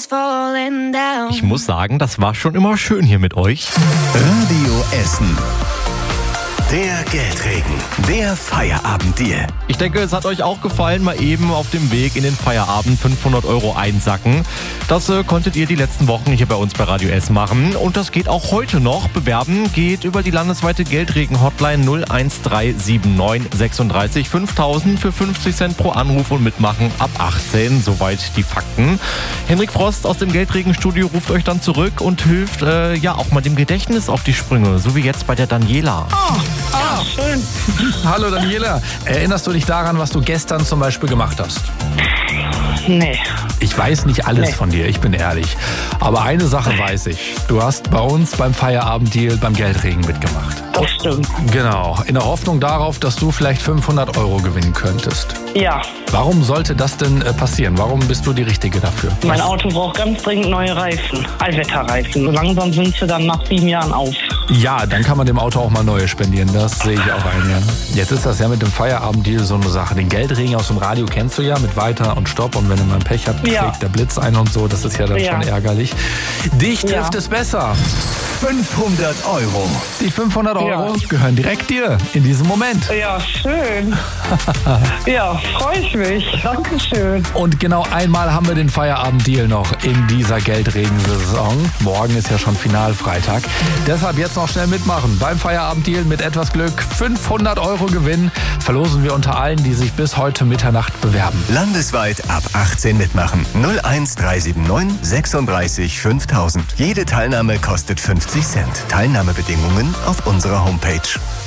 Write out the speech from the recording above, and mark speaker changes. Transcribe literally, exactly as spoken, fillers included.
Speaker 1: Ich muss sagen, das war schon immer schön hier mit euch.
Speaker 2: Radio Essen. Der Geldregen, der Feierabenddeal.
Speaker 1: Ich denke, es hat euch auch gefallen, mal eben auf dem Weg in den Feierabend fünfhundert Euro einsacken. Das äh, konntet ihr die letzten Wochen hier bei uns bei Radio Essen machen. Und das geht auch heute noch. Bewerben geht über die landesweite Geldregen-Hotline null eins drei sieben neun sechsunddreißig fünftausend für fünfzig Cent pro Anruf und mitmachen ab achtzehn. Soweit die Fakten. Henrik Frost aus dem Geldregen-Studio ruft euch dann zurück und hilft äh, ja auch mal dem Gedächtnis auf die Sprünge. So wie jetzt bei der Daniela.
Speaker 3: Oh. Ah, schön. Hallo Daniela, erinnerst du dich daran, was du gestern zum Beispiel gemacht hast?
Speaker 4: Nee.
Speaker 3: Ich weiß nicht alles
Speaker 4: Nee.
Speaker 3: von dir, ich bin ehrlich. Aber eine Sache weiß ich. Du hast bei uns beim Feierabenddeal beim Geldregen mitgemacht.
Speaker 4: Das stimmt.
Speaker 3: Genau, in der Hoffnung darauf, dass du vielleicht fünfhundert Euro gewinnen könntest.
Speaker 4: Ja,
Speaker 3: Warum sollte das denn äh, passieren? Warum bist du die Richtige dafür?
Speaker 4: mein Auto braucht ganz dringend neue Reifen. Allwetterreifen. So langsam sind sie dann nach sieben Jahren auf.
Speaker 3: Ja, dann kann man dem Auto auch mal neue spendieren. Das sehe ich auch ein, ja. Jetzt ist das ja mit dem Feierabenddeal so eine Sache. Den Geldregen aus dem Radio kennst du ja mit Weiter und Stopp. Und wenn du mal ein Pech habt,
Speaker 4: Ja.
Speaker 3: schlägt der Blitz ein und so. Das ist ja dann
Speaker 4: Ja.
Speaker 3: schon ärgerlich. Dich trifft
Speaker 4: Ja.
Speaker 3: es besser.
Speaker 2: fünfhundert Euro.
Speaker 3: Die fünfhundert Euro
Speaker 4: Ja.
Speaker 3: gehören direkt dir in diesem Moment.
Speaker 4: Ja, schön. Ja, freue ich mich. Dankeschön.
Speaker 3: Und genau einmal haben wir den Feierabenddeal noch in dieser Geldregensaison. Morgen ist ja schon Finalfreitag. Deshalb jetzt noch schnell mitmachen. Beim Feierabenddeal mit etwas Glück fünfhundert Euro Gewinn verlosen wir unter allen, die sich bis heute Mitternacht bewerben.
Speaker 2: Landesweit ab achtzehn mitmachen. null eins drei sieben neun sechsunddreißig fünftausend. Jede Teilnahme kostet fünfzig Cent. Teilnahmebedingungen auf unserer Homepage.